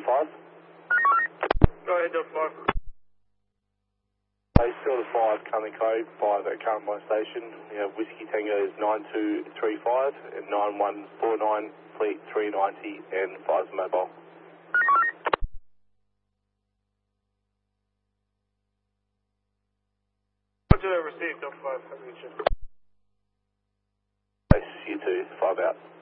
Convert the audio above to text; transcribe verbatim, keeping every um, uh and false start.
five. Go ahead, Delta five. Hey, Delta five, coming code five at current my station. We have Whiskey Tango is nine two three five and nine one four nine, Fleet three ninety and five mobile. Roger, received Delta five. Have a good shift. Base, you two, five out.